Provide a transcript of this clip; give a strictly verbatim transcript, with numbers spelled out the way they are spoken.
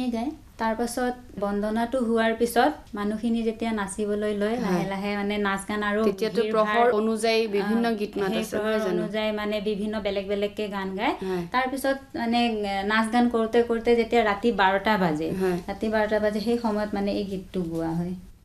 মানুহখিনিয়ে গায় তাৰ পাছত বন্দনাটো হোৱাৰ পিছত মানুহখিনি যেতিয়া নাচিবলৈ লয় লাহে লাহে মানে নাচ গান আৰু তেতিয়াতো প্ৰহৰ অনুযায়ী বিভিন্ন গীত মাত আছে প্ৰহৰ অনুযায়ী মানে বিভিন্ন বেলেগ বেলেগকে গান গায় তাৰ পিছত মানে নাচ গান কৰোতে কৰোতে যেতিয়া ৰাতি বাৰটা বাজে ৰাতি বাৰটা বাজে সেই সময়ত মানে এই গীতটো গোৱা হয়